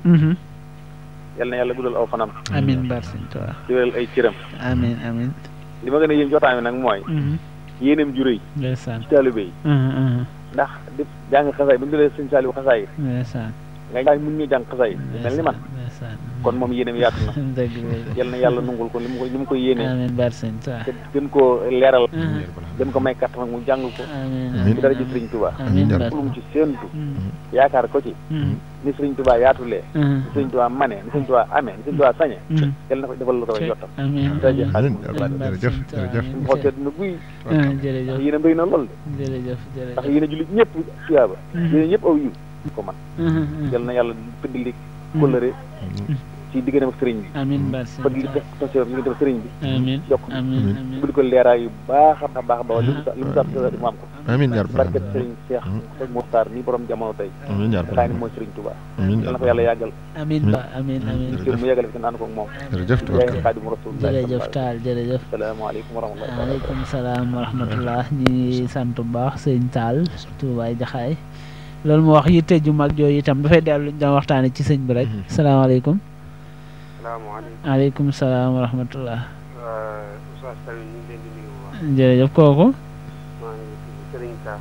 yal na yàlla guddal aw fanam amiin bar sëñ Tuubaa di wéral ay cëram amiin amiin li ma gën a yéem ci waxtaan bi nag mooy yéeneem ju rëy ndeysaan ci taalibe yi ndax di jàng xasaay bu ñu dolee sëñ Saliou xasaay ndeysaan nga mun ñu jàng xasaay mel ni man ndeysaan kon moom yéeneem yaatu na dëgg la yal na yàlla nungul ko li mu ko li mu ko yéenee amiin bar sëñ Tuubaa te gën koo leeral gën ko may kàttan mu jàng ko ci dara ji Sëriñ Tuubaa lu mu ci séentu yaakaar ko ci ni Sëriñ Tuubaa yaatulee ni Sëriñ Tuubaa mane ni Sëriñ Tuubaa amee ni Sëriñ Tuubaa sañe yal na ko defal la koy jottam daje xaalis jërëjëf jërëjëf suñu xool seet na guy jërëjëf yéen a mbéy na lool de jërëjëf jërëjëf ndax yéen a jullit ñëpp tuyaaba yéen ñëpp aw yiw ko man yal na yàlla fëddali kóllëre ci diggante ak sëriñ bi amiin baar sëñ fëddali def tasio ñu ngi def sëriñ bi amiin yokk amiin amiin budi ko leeraay yu baax a baax ba li mu sa li mu sa mu am ko amiin yaa rabbal barke sëriñ Cheikh Cheikh Mokhtar ni borom jamono tey amiin yaa xëy na mooy Sëriñ Tuubaa amiin yal na ko yàlla yàggal amiin ba amiin amiin ci mu yàggale fi naan ko moom jërëjëf yaay Xaadimu Rasuul jërëjëf Taal jërëjëf salaamaaleykum wa rahmatulah waaleykum salaam wa rahmatullah ñi sant bu baax sëñ Taal Touba Jaxaay loolu mu wax yitte ju mag jooju itam dafay dellu ñu doon waxtaane ci sëñ bi rek salaamaaleykum salaamaaleykum waaleykum salaam wa rahmatullah Oustaz Saliou ñu ngi leen di nuyu bu baax jërëjëf kooku maa ngi tudd Serigne Ka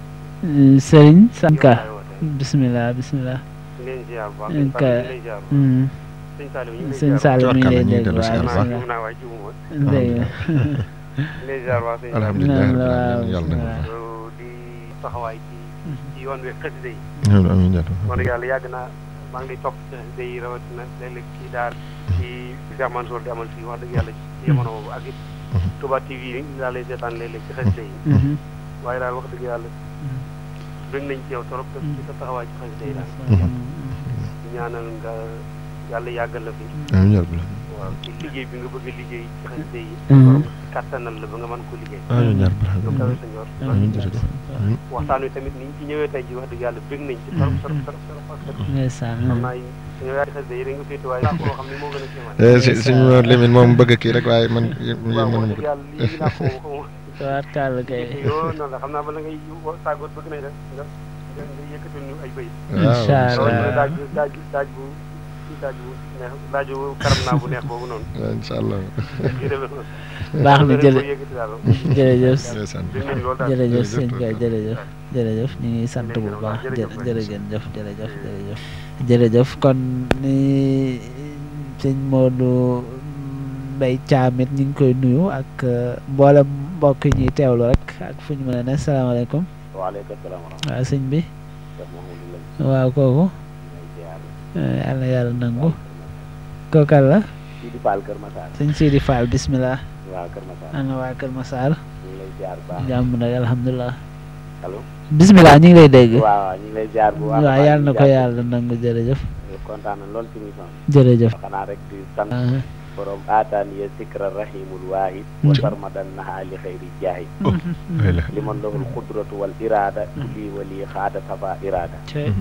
Serigne Sanka bismillah bismillah ñu leen ziar bu baax ñu lay ziar sëñ Saliou ñu ngi lay sëñ Saliou mi ngi lay dégg waaw bismillah bismillah naa waay jiwuma dégg ñu lay ziar waa sëñ alhamdulilah waaw yàlla na di taxawaay ci ci yoon wi xasida yi amiin yaa wax dëgg yàlla yàgg naa maa ngi lay topp ci xasida yi rawatina léeg-léeg ci daal ci Cheikh Mansour di amal fii wax dëgg yàlla ci jamono boobu ak it Touba T V yi daal lay seetaan léeg-léeg ci xasida yi waaye daal wax dëgg yàlla bëgg nañ ci yow trop ci sa taxawaay ci xasida yi daal ñaanal nga yàlla yàggal la fi amiin yaa rabbal waaw ci liggéey bi nga bëgg a liggéey ci xasida yi borom kàttanal la ba nga mën ko liggéey amiin yaa rabbal lu kawe sa ñor amiin jërëjëf waxtaan wi tamit ni ñu ci ñëwee tey ji wax dëgg yàlla bëgg nañ ci trop trop trop trop parce que ndeysaan xam naa suñu yaay xasida yi da nga féete waaye loo xam ne moo gën a kéemaan si suñu Lamine moom bëgg kii rek waaye man waaw man wax dëgg yàlla lii laa ko xamoo tabaarkalla kay yoo noonu la xam naa bala ngay tàggoot bëgg nañ rek nga nga nga yëkkatul ñu ay bëy incha waaw allah daaj daaj daaj bu laaju neex laaju karam naa bu neex boobu noonu. incha allah. baax na jërë jërëjëf jërëjëf sëñ Gueye jërëjëf jërëjëf ñu ngi sant bu baax jërëjëf jërëjëf jërëjëf jërëjëf kon ni sëñ Modou Mbaye Thiam it ñu ngi koy nuyu ak mboolem mbokk yi ñuy teewlu rek ak fu ñu mën a ne salaamaaleykum. waaleykum salaam. waaw sëñ bi. waaw kooku. yàlla yàlla nangu. kookal la. Sidi Fall Kër Massar. sëñ Sidi Fall bismillah. waaw Kër Massar. ana waa Kër Massar. ñu ngi lay ziar bu baax. jàmm nag alhamdulilah. allo. bismillah ñu ngi lay dégg. waaw ñu ngi lay ziar bu baax. waaw yàlla na ko yàlla nangu jërëjëf. kontaan na lool ci émission bi. jërëjëf. xanaa rek di sant. borom aataaniya sikra rahimul waahid. wa sarmadan naha li xayri jaahid. li man lahul qudratu wal iraada. lii wa lii xaada safa iraada.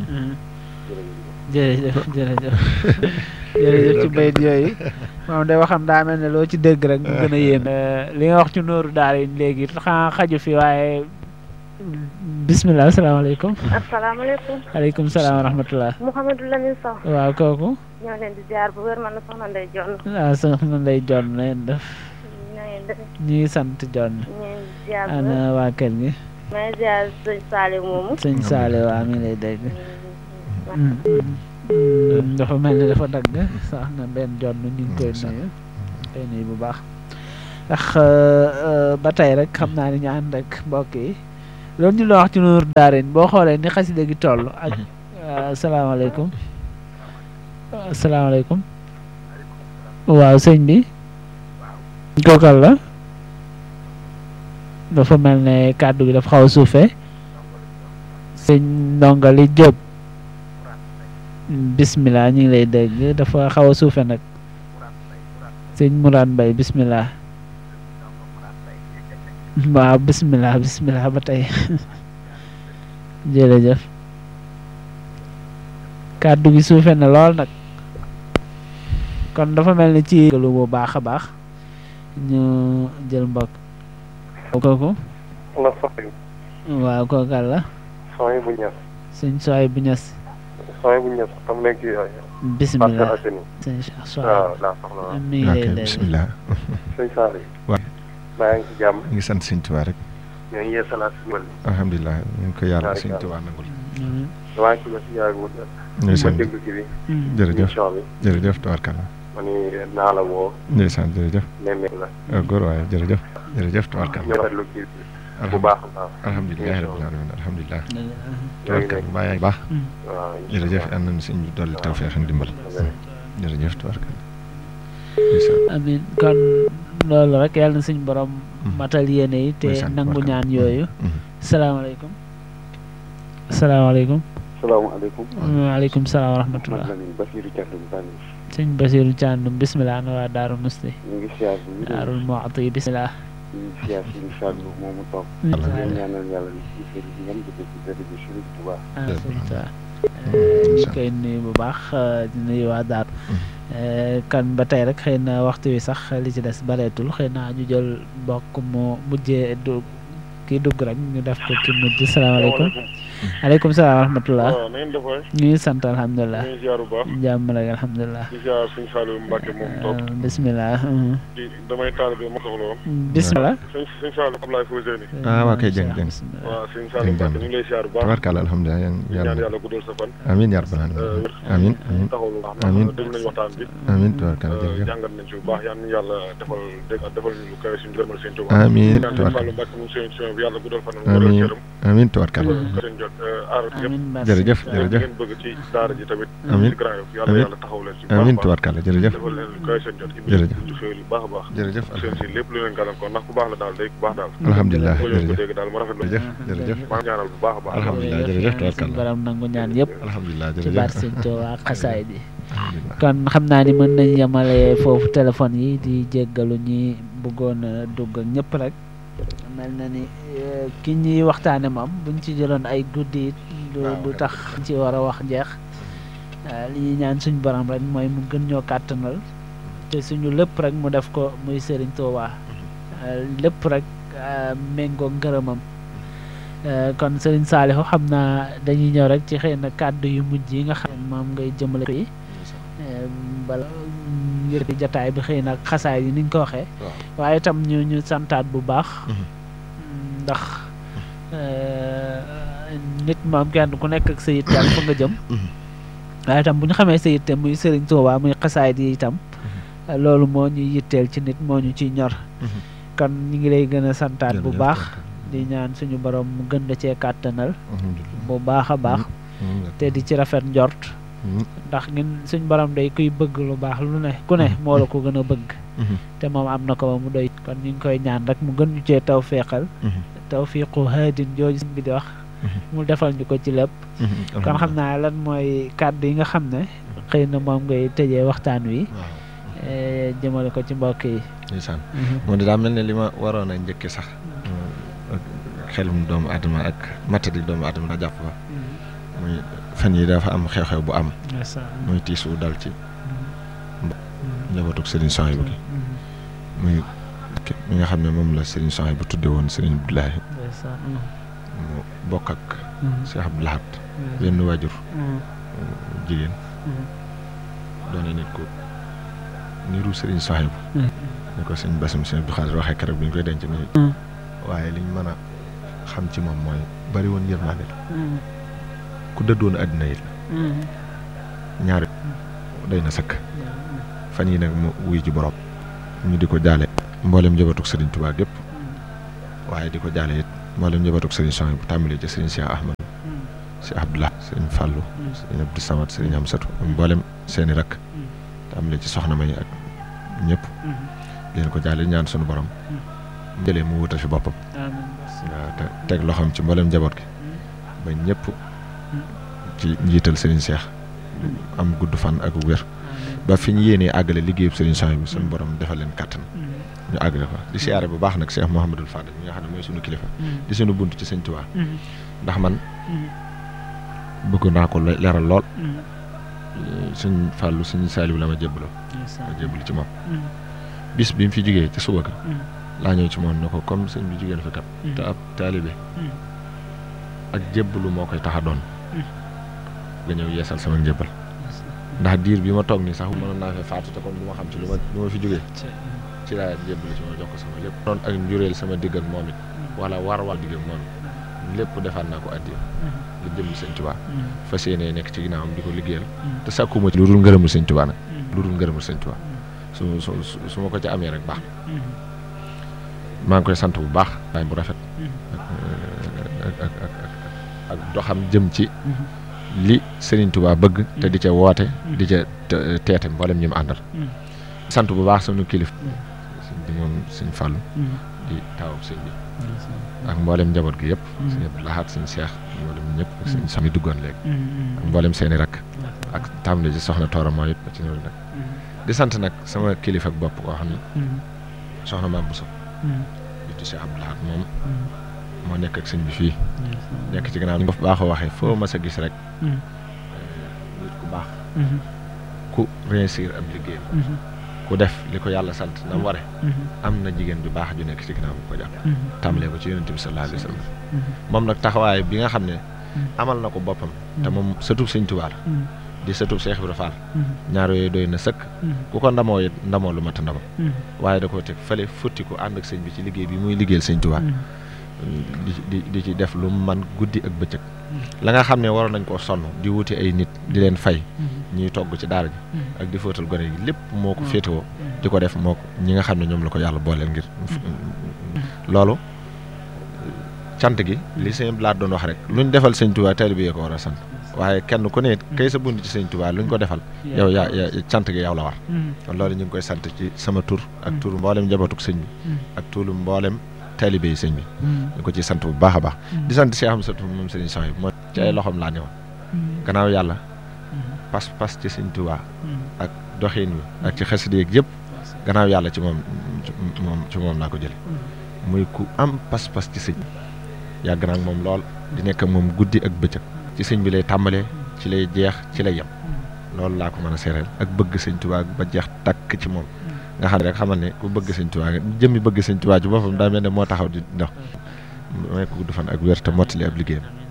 jërëjëf jërëjëf jërëjëf ci bayit yooyu moom day waxam daa mel ne loo ci dégg rek mu gën a yéem li nga wax ci nooru daara yi léegi xanaa xaju fi waaye bismillah asalaamaaleykum. asalaamaaleykum. aleykum salaam wa rahmatulah. Mouhamadou Lamine Sow. waaw kooku. ñoo leen di ziar bu wér man la soxna Ndeye Dione. waaw soxna Ndeye Dione na ngeen def. na ngeen def. ñu ngi sant Dione. ñu ngi ziar bu wér ana waa kër gi. maa ngi ziar sëñ Saliou moomu. sëñ Saliou waaw mi ngi lay dégg. dafa mel ni dafa dagg sax na benn Dione ñu ngi koy nuyu. koy nuyu bu baax. ndax ba tey rek xam naa ni ñu ànd ak mbokk yi. loolu ñu la wax ci Nour Daarayni boo xoolee ni xasida gi toll ak asalaamaaleykum asalaamaaleykum waaw sëñ bi kookal la dafa mel ne kàddu gi dafa xaw a suufee sëñ Ndongali Diop bismillah ñu ngi lay dégg dafa xaw a suufe nag sëñ Mourane Mbaye bismillah waaw bismillah bismillah ba tey jërëjëf kàddu gi suufe na lool nag kon dafa mel ni ci lu bu baax a baax ñu jël mbokk kooku la soxi waaw kookal la sooy bu ñes sëñ sooy bu ñes sooy bu ñes tam nekk yooyu bismillah sëñ sooy waaw laa soxla mi ngi lay dégg bismillah sëñ Saliou waaw maa ngi ci jàmm ñu ngi sant sëñ Tuubaa rek ñoo ngi yee salaat si wàll alhamdulilah ñu ngi ko yàlla sëñ Tuubaa nangul damaa ci ma si yàggu ma déglu ci bi jërëjëf émission bi jërëjëf tabarkalla ma ni naa la woo ndeysaan jërëjëf nemmeeku la góor waaye jërëjëf jërëjëf tabarkalla ñu rafetlu kii bu baax a baax alhamdulilah rabbil alamin alhamdulilah tabarkalla mbaa yaa ngi baax waaw jërëjëf yal nañu sëñ bi dolli tawfeex ak ndimbal jërëjëf tabarkalla amiin kon loolu rek yàlla na suñu borom matal yéene yi te nangu ñaan yooyu salaamaaleykum salaamaaleykum salaamaaleykum waaleykum salaam wa rahmatullah Basiru Thiandoum Sani sëñ Basiru Thiandoum bismillah ana waa Daaru Musti ñu ngi siyaar bi Daarul Muxti bismillah ñu ngi siyaar si incha allah moomu toog leen ñaanal yàlla ni ci sëriñ bi ngam dëgg ci dëgg bi Sëriñ Tuubaa ñu koy nuyu bu baax di nuyu waa Daaru kan ba tey rek xëy na waxtu wi sax li ci des bareetul xëy na ñu jël mbokk mu mujjee du kii dugg rek ñu def ko ci mujj salaamaaleykum aleykum salaam wa rahmatullah waaw na ngeen def waay ñu ngi sant alhamdulilah ñu ngi ziar bu baax jàmm rek alhamdulilah di ziar suñu Saliou Mbacke moom toog bismillah di damay taalibe ma soxla woon bismillah suñ suñ Saliou Ablaye Fousseyni ah waa kay jëng jëng waaw suñ Saliou Mbacke ñu ngi lay ziar bu baax tabarkalla alhamdulilah ñaan yàlla guddal sa fan amiin yaa rabbal aalamiin amiin amiin taxaw lu baax amiin dégg nañ waxtaan bi amiin tabarkalla jërëjëf jàngat nañ ci bu baax yal na yàlla defal dégg defal ñu lu kawe suñu gërëmal seen Tuubaa amiin ñaan suñ Saliou Mbacke moom seen seen bi yàlla guddal fan amiin amiin tabarkalla seen jot aar yëpp jërëjëf jërëjëf ngeen bëgg ci daara ji tamit amiin ci Grand Yoff yàlla yàlla taxaw leen ci amiin tabarkalla jërëjëf defal leen lu kawe seen jot jërëjëf ci xéwal yu baax a baax jërëjëf seen si lépp lu leen gàllankoor ndax ku baax la daal day ku baax daal alhamdulilah ko jërëjëf dégg daal ma rafetlu jërëjëf jërëjëf maa ngi ñaanal bu baax a baax alhamdulilah jërëjëf tabarkalla borom nangu ñaan yëpp alhamdulilah ci jërëjëf baat sëñ Tuubaa ak xasaay bi kon xam naa ni mën nañ yemale foofu téléphone yi di jéggalu ñi bëggoon a dugg ak ñëpp rek mel na ni ki ñuy waxtaane moom buñ ci jëloon ay guddi du du tax ci war a wax jeex li ñuy ñaan suñ borom rek mooy mu gën ñoo kàttanal te suñu lépp rek mu def ko muy Serigne Touba lépp rek méngoo ngërëmam kon Serigne Saliou xam naa dañuy ñëw rek ci xëy na kàddu yu mujj yi nga xam moom ngay jëmale ko yi bala yëkkati jataay bi xëy na ak xasaay yi niñ ko waxee waaye itam ñu ñu santaat bu baax ndax nit moom kenn ku nekk ak sa yitte ak fa nga jëm waaye itam bu ñu xamee sa yitte muy Serigne Touba muy xasaay yi itam loolu moo ñuy yitteel ci nit moo ñu ciy ñor kon ñu ngi lay gën a santaat bu baax di ñaan suñu borom mu gën da cee kàttanal bu baax a baax te di ci rafet njort ndax ngeen suñ borom day kuy bëgg lu baax lu ne ku ne moo la ko gën a bëgg te moom am na ko ba mu doy kon ñu ngi koy ñaan rek mu gën ñu cee tawféexal tawfiqu haadin jooju bi di wax mu defal ñu ko ci lépp kon xam naa lan mooy kàddu yi nga xam ne xëy na moom ngay tëjee waxtaan wi jëmale ko ci mbokk yi ndeysaan moom di daa mel ne li ma waroon a njëkke sax xelum doomu adama ak matadi doomu adama la jàpp ba muy fan yi dafa am xew-xew bu am muy tiis wu dal ci njabootug Serigne Souhaïbou gi muy mi nga xam ne moom la Serigne Souhaïbou tudde woon Serigne Abdoulahi mu bokk ak Cheikh Abdou Lahad benn waajur jigéen doone nit ko niru Serigne Souhaïbou ni ko sëñ Bassum sëñ Abdou Khadre waxee keroog bi ñu koy denc nii waaye liñ mën a xam ci moom mooy bari woon yërmande la ku dëddoon àddina yi la ñaari day na sëkk fan yi nag mu wuy ci borom ñu di ko jaale mboolem njabootug Serigne Touba gépp waaye di ko jaale it mboolem njabootug Serigne Souhaïbou bu tàmbalee ci Serigne Cheikh Ahmad Cheikh Abdoulaye Serigne Fallou Serigne Abdou Samad Serigne Amsatou mboolem seeni rakk tàmbalee ci soxna May ak ñëpp leen ko jaale ñaan sunu borom jëlee mu wutal fi boppam waaw te teg loxoom ci mboolem njaboot gi ba ñëpp ci njiital Serigne Cheikh am gudd fan ak wér ba fi ñu yéenee àggale liggéeyub Serigne Souhaïbou sunu borom defal leen kàttan ñu àggale ko di siyaare bu baax nag Cheikh Mouhamadul Fadel mi nga xam ne mooy sunu kilifa di sunu bunt ci Sëñ Tuubaa ndax man bëgg naa ko leeral lool Sëñ Fallou Sëñ Saliou la ma jébbaloo ma jébbalu ci moom bis bi mu fi jógee ci suba ga laa ñëw ci moom ne ko comme sëñ bi jógee na fi kat te ab taalibe ak jébbalu moo koy tax a doon nga ñëw yeesal sama njébbal ndax diir bi ma toog nii sax mënoon naa fee faatu te comme du ma xam ci lu ma lu ma fi jógee ci laa jébbalu ci ma jox ko sama lépp noonu ak njureel sama digg ak moom it wala war wal digg ak moom it lépp defaat naa ko addiya lu jëm Sëñ Tuubaa fas yéene nekk ci ginnaawam di ko liggéeyal te sàkkuma ci lu dul ngërëmul Sëñ Tuubaa nag lu dul ngërëmul Sëñ Tuubaa su su su ma ko ci amee rek baax maa ngi koy sant bu baax waaye bu rafet ak ak ak ak doxam jëm ci li Serigne Touba bëgg te di ca woote di ca teete mboolem ñi mu àndal sant bu baax sunu kilif di moom Sëñ Fallu di taawub sëñ bi ak mboolem njaboot gi yëpp Sëñ Abdou Lahad Sëñ Cheikh mboolem ñëpp ak sëñ Sam yi duggoon léegi ak mboolem seeni rakk ak tàmbali ci soxna Toora mooy it ba ci ñëw nag di sant nag sama kilifa ak bopp koo xam ne soxna Maam Bousso di Cheikh Abdou Lahad moom moo nekk ak sëñ bi fii nekk ci gannaaw nga baaxoo waxee foo ma sa gis rek nit ku baax ku réussir ab liggéeyam ku def li ko yàlla sant na mu ware am na jigéen ju baax ju nekk ci ginnaaw bu ko jàpp tàmbalee ko ci yonent bi sallallahu alayhi wa sallam moom nag taxawaay bi nga xam ne amal na ko boppam te moom sëtub Sëñ Tuubaa la di sëtub Cheikh Ibra Fall ñaar yooyu doy na sëkk ku ko ndamoo it ndamoo lu mat a ndamoo waaye da koo teg fële futti ko ànd ak sëñ bi ci liggéey bi muy liggéeyal Sëñ Tuubaa di di di ci def lu man guddi ak bëccëg la nga xam ne waroon nañ koo sonn di wuti ay nit di leen fay ñuy togg ci daara ji ak di fóotal gone yi lépp moo ko féetewoo di ko def moo ñi nga xam ne ñoom la ko yàlla booleel ngir loolu cant gi li sëñ Blaat doon wax rek luñ defal Sëñ Tuubaa taalibe bi ko war a sant waaye kenn ku ne kay sa bunt ci Sëñ Tuubaa luñ ko defal yow yaa yaa cant gi yow la war kon loolu ñu ngi koy sant ci sama tur ak tur mboolem njabootuk sëñ bi ak turu mboolem taalibe yi sëñ bi ñu ko ci sant bu baax a baax di sant Cheikh Amsatou moom Serigne Souhaïbou moo ci ay loxoom laa newoon gannaaw yàlla pas-pas ci Sëñ Tuubaa ak doxin wi ak ci xasida yeeg yëpp gannaaw yàlla ci moom moom ci moom laa ko jële muy ku am pas-pas ci sëñ yàgg naa ak moom lool di nekk moom guddi ak bëccëg ci sëñ bi lay tàmbalee ci lay jeex ci lay yem loolu laa ko mën a seereel ak bëgg Sëñ Tuubaa ba jeex takk ci moom nga xam ne rek xamal ne ku bëgg Sëñ Tuubaa nga jëmmi bëgg Sëñ Tuubaa ci boppam daa mel ne moo taxaw di dox may ko gudd fan ak wér te mottali ab liggéeyam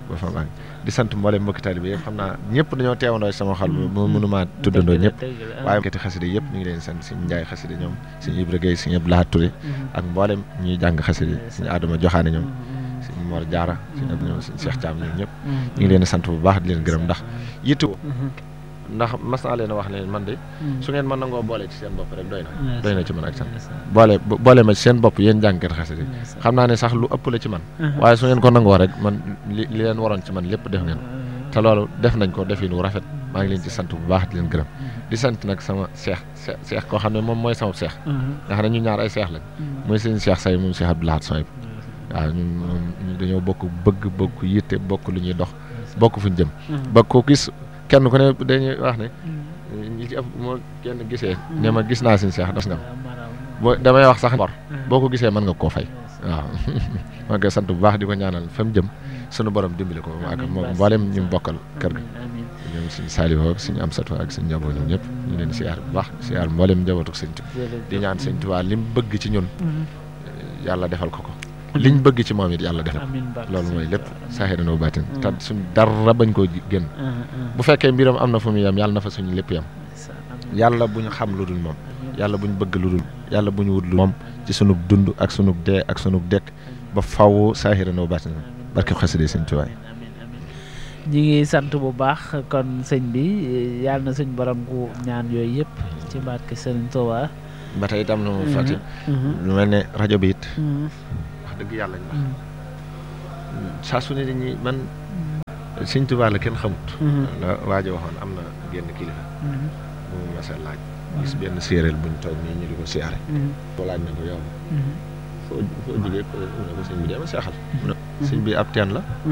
ba fa mu àgg di sant mboolem mbokki taalibe yëpp xam naa ñëpp dañoo teewandoo sama xol ba mënumaa tuddandoo ñëpp waaye mbokki xasida yëpp ñu ngi leen sant suñu njaay xasida ñoom suñu Ibra Gueye suñu Abdou Lahad Touré ak mboolem ñuy jàng xasida suñu Adama Joxaane ñoom suñu Mor Jaara suñu ab ñoom suñu Cheikh Thiam ñoom ñëpp ñu ngi leen sant bu baax di leen gërëm ndax yittewoo ndax mas naa leen a wax ne man de su ngeen mën nangoo boole ci seen bopp rek doy na doy na ci man ak sant boole boole ma ci seen bopp yéen jàngkat xasida xam naa ne sax lu ëpp la ci man waaye su ngeen ko nangoo rek man li li leen waroon ci man lépp def ngeen te loolu def nañ ko defin wu rafet maa ngi leen ci sant bu baax di leen gërëm di sant nag sama seex seex koo xam ne moom mooy sama seex nga xam ne ñu ñaar ay seex lañ mooy seen seex say moom Cheikh Abdou Lahad Sow waaw ñun moom dañoo bokk bëgg bokk yitte bokk lu ñuy dox bokk fuñ jëm ba ko gis kenn ku ne dañuy wax ne ñi ci ëpp moo kenn gisee ne ma gis naa seen seex dos nga boo damay wax sax bor boo ko gisee mën nga koo fay waaw maa ngi koy sant bu baax di ko ñaanal fa mu jëm sunu borom dimbali ko ak moom mboolem ñu bokkal kër ga ñoom suñu Saliou ak suñu Amsatou ak suñu njaboot ñoom ñëpp ñu leen siyaar bu baax siyaar mboolem njabootu sëñ Tuubaa di ñaan sëñ Tuubaa lim bëgg ci ñun yàlla defal ko ko liñ bëgg ci moom it yàlla defal loolu mooy lépp saaxiran wa baatin te suñ dara bañ koo génn bu fekkee mbiram am na fu mu yem yàlla na fa suñu lépp yem yàlla bu ñu xam lu dul moom yàlla bu ñu bëgg lu dul yàlla bu ñu wut lu moom ci sunub dund ak sunub dee ak sunub dekk ba faw saaxiran wa baatin barke xasida sëñ Tuubaa ñi ngi sant bu baax kon sëñ bi yàlla na suñ borom ku ñaan yooyu yëpp ci barke sëñ Tuubaa ba tey itam na mu fàtte lu mel ne rajo bi it dëgg yàlla ñu wax saa su ne dañuy man sëñ Tuubaa la kenn xamut la waajo waxoon am na genn kilifa bu mu masa laaj gis benn séeréer buñ toog nii ñu di ko siyaare ko laaj na ko yow foo foo jógee ko ne ko sëñ bi dee ma seexal sëñ bi ab teen la